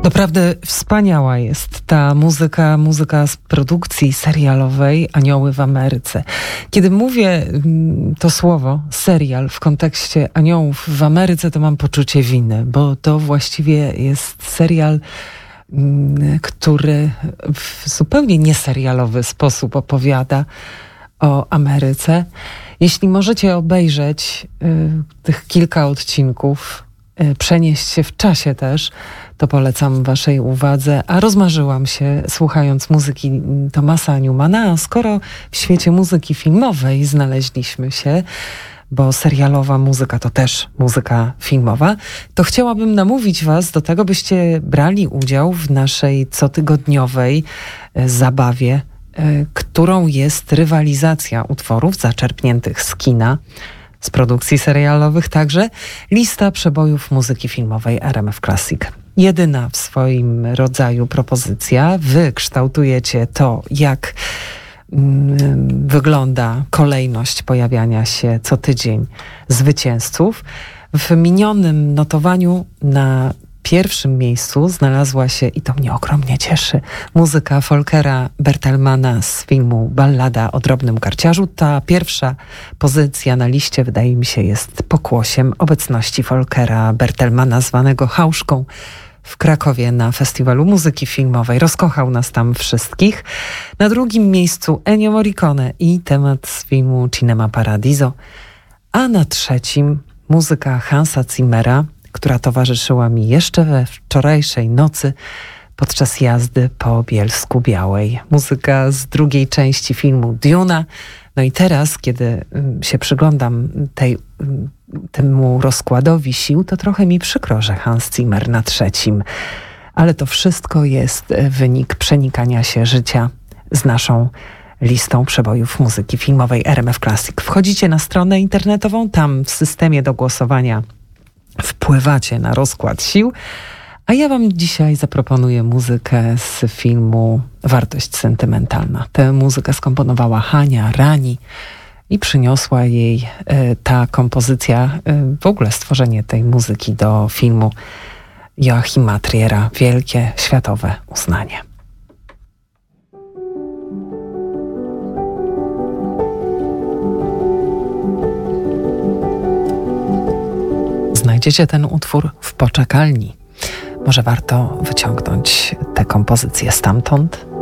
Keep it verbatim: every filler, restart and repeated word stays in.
Doprawdy wspaniała jest ta muzyka, muzyka z produkcji serialowej Anioły w Ameryce. Kiedy mówię to słowo serial w kontekście Aniołów w Ameryce, to mam poczucie winy, bo to właściwie jest serial, który w zupełnie nieserialowy sposób opowiada o Ameryce. Jeśli możecie obejrzeć y, tych kilka odcinków, y, przenieść się w czasie też, to polecam waszej uwadze. A rozmarzyłam się, słuchając muzyki Thomasa Newmana, a skoro w świecie muzyki filmowej znaleźliśmy się, bo serialowa muzyka to też muzyka filmowa, to chciałabym namówić was do tego, byście brali udział w naszej cotygodniowej y, zabawie, którą jest rywalizacja utworów zaczerpniętych z kina, z produkcji serialowych także, lista przebojów muzyki filmowej R M F Classic. Jedyna w swoim rodzaju propozycja. Wy kształtujecie to, jak mm, wygląda kolejność pojawiania się co tydzień zwycięzców. W minionym notowaniu na pierwszym miejscu znalazła się, i to mnie ogromnie cieszy, muzyka Volkera Bertelmana z filmu Ballada o drobnym karciarzu. Ta pierwsza pozycja na liście, wydaje mi się, jest pokłosiem obecności Volkera Bertelmana, zwanego Hauszką, w Krakowie na Festiwalu Muzyki Filmowej. Rozkochał nas tam wszystkich. Na drugim miejscu Ennio Morricone i temat z filmu Cinema Paradiso, a na trzecim muzyka Hansa Zimmera, która towarzyszyła mi jeszcze we wczorajszej nocy podczas jazdy po Bielsku Białej. Muzyka z drugiej części filmu Duna. No i teraz, kiedy się przyglądam tej, temu rozkładowi sił, to trochę mi przykro, że Hans Zimmer na trzecim. Ale to wszystko jest wynik przenikania się życia z naszą listą przebojów muzyki filmowej R M F Classic. Wchodzicie na stronę internetową, tam w systemie do głosowania wpływacie na rozkład sił, a ja wam dzisiaj zaproponuję muzykę z filmu Wartość sentymentalna. Tę muzykę skomponowała Hania Rani i przyniosła jej e, ta kompozycja, e, w ogóle stworzenie tej muzyki do filmu Joachima Triera wielkie światowe uznanie. Znajdziecie ten utwór w poczekalni. Może warto wyciągnąć tę kompozycję stamtąd?